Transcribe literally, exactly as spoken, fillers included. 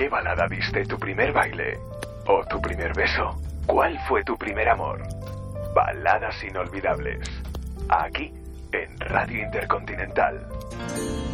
qué balada diste tu primer baile? ¿O tu primer beso? ¿Cuál fue tu primer amor? Baladas inolvidables. Aquí, en Radio Intercontinental.